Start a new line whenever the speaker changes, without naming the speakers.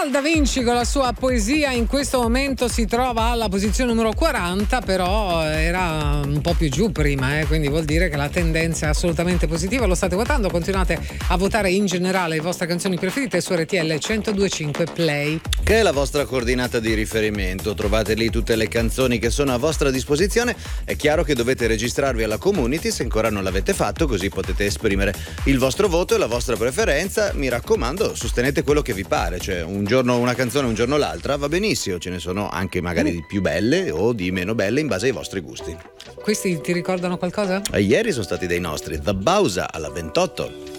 Leonardo da Vinci con la sua poesia in questo momento si trova alla posizione numero 40, però era un po' più giù prima, quindi vuol dire che la tendenza è assolutamente positiva. Lo state votando, continuate a votare in generale le vostre canzoni preferite su RTL 102.5 Play,
che è la vostra coordinata di riferimento. Trovate lì tutte le canzoni che sono a vostra disposizione. È chiaro che dovete registrarvi alla community se ancora non l'avete fatto, così potete esprimere il vostro voto e la vostra preferenza. Mi raccomando, sostenete quello che vi pare, cioè un giorno una canzone, un giorno l'altra, va benissimo, ce ne sono anche magari di più belle o di meno belle in base ai vostri gusti.
Questi ti ricordano qualcosa?
Ieri sono stati dei nostri, The Bausa alla 28.